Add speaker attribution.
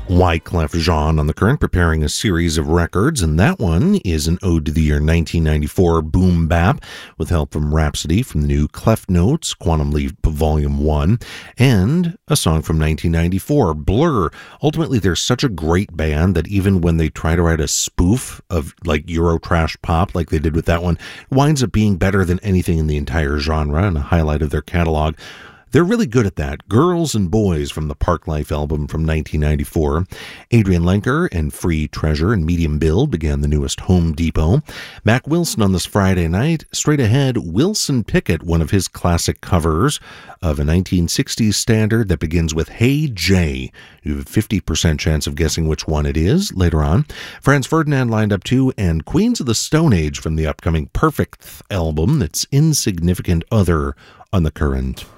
Speaker 1: Wyclef Jean on the Current, preparing a series of records, and that one is an ode to the year 1994 boom bap, with help from Rhapsody from the new Clef Notes, Quantum Leap Volume 1, and a song from 1994, Blur. Ultimately, they're such a great band that even when they try to write a spoof of like Eurotrash pop, like they did with that one, it winds up being better than anything in the entire genre and a highlight of their catalog. They're really good at that. Girls and Boys from the Parklife album from 1994. Adrian Lenker and Free Treasure and Medium Build began the newest Home Depot. Mac Wilson on this Friday night. Straight ahead, Wilson Pickett, one of his classic covers of a 1960s standard that begins with Hey Jay. You have a 50% chance of guessing which one it is later on. Franz Ferdinand lined up too, and Queens of the Stone Age from the upcoming Perfect album that's Insignificant Other on the Current.